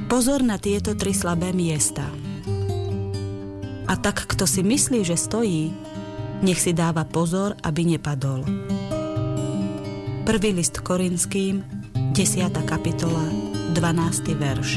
Pozor na tieto 3 slabé miesta. A tak, kto si myslí, že stojí, nech si dáva pozor, aby nepadol. 1. list Korinským, 10. kapitola, 12. verš.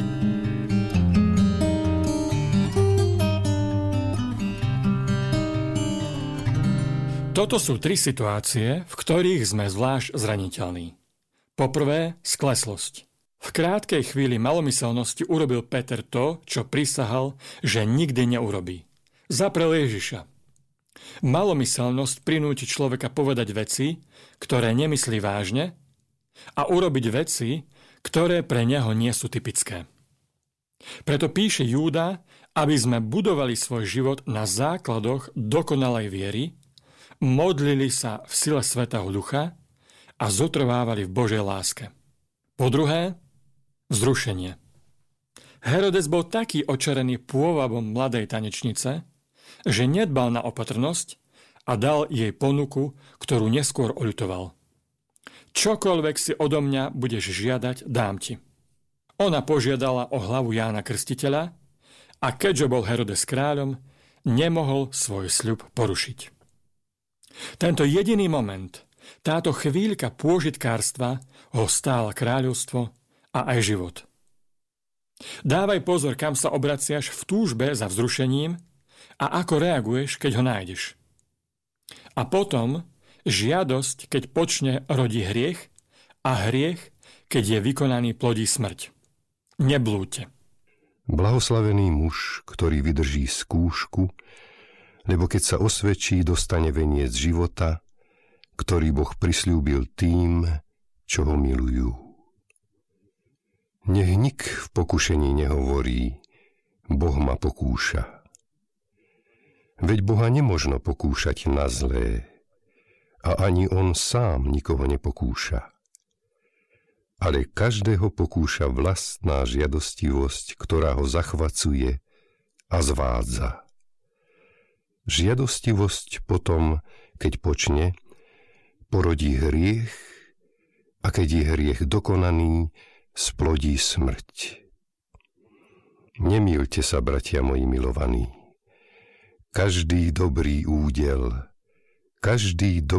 Toto sú 3 situácie, v ktorých sme zvlášť zraniteľní. Poprvé, skleslosť. V krátkej chvíli malomyselnosti urobil Peter to, čo prisahal, že nikdy neurobí. Zaprel Ježiša. Malomyselnosť prinúti človeka povedať veci, ktoré nemyslí vážne, a urobiť veci, ktoré pre neho nie sú typické. Preto píše Júda, aby sme budovali svoj život na základoch dokonalej viery, modlili sa v sile Svätého Ducha a zotrvávali v Božej láske. Po druhé, vzrušenie. Herodes bol taký očarený pôvabom mladej tanečnice, že nedbal na opatrnosť a dal jej ponuku, ktorú neskôr oľutoval. Čokoľvek si odo mňa budeš žiadať, dám ti. Ona požiadala o hlavu Jána Krstiteľa a keďže bol Herodes kráľom, nemohol svoj sľub porušiť. Tento jediný moment, táto chvíľka pôžitkárstva ho stála kráľovstvo a aj život. Dávaj pozor, kam sa obraciaš v túžbe za vzrušením a ako reaguješ, keď ho nájdeš. A potom žiadosť, keď počne, rodí hriech a hriech, keď je vykonaný, plodí smrť. Neblúďte. Blahoslavený muž, ktorý vydrží skúšku, lebo keď sa osvedčí, dostane veniec života, ktorý Boh prisľúbil tým, čo ho milujú. Nech nik v pokušení nehovorí, Boh ma pokúša. Veď Boha nemožno pokúšať na zlé, a ani on sám nikoho nepokúša. Ale každého pokúša vlastná žiadostivosť, ktorá ho zachvacuje a zvádza. Žiadostivosť potom, keď počne, porodí hriech, a keď je hriech dokonaný, splodí smrť. Nemýlte sa, bratia moji milovaní. Každý dobrý údel, každý